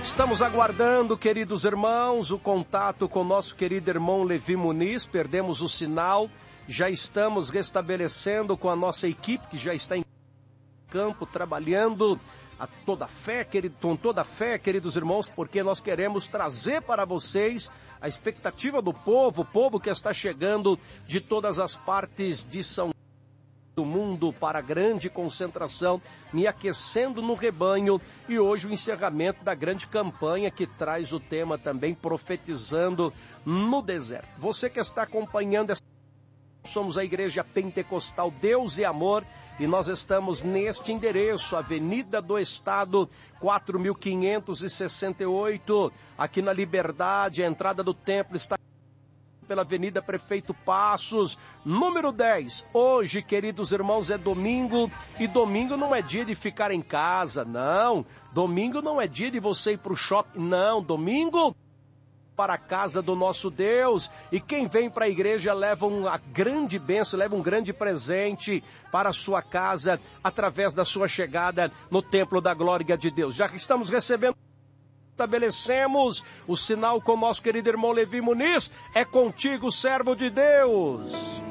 Estamos aguardando, queridos irmãos, o contato com o nosso querido irmão Levi Muniz. Perdemos o sinal, já estamos restabelecendo com a nossa equipe que já está em campo trabalhando com toda a fé, queridos irmãos, porque nós queremos trazer para vocês a expectativa do povo, o povo que está chegando de todas as partes de São do mundo para a grande concentração, me aquecendo no rebanho, e hoje o encerramento da grande campanha que traz o tema também profetizando no deserto. Você que está acompanhando, somos a Igreja Pentecostal Deus e Amor, e nós estamos neste endereço, Avenida do Estado 4568, aqui na Liberdade. A entrada do templo está pela Avenida Prefeito Passos, número 10. Hoje, queridos irmãos, é domingo, e domingo não é dia de ficar em casa, não. Domingo não é dia de você ir para o shopping, não. Domingo para a casa do nosso Deus, e quem vem para a igreja leva uma grande bênção, leva um grande presente para a sua casa, através da sua chegada no templo da glória de Deus. Já que estamos recebendo, estabelecemos o sinal com o nosso querido irmão Levi Muniz. É contigo, servo de Deus.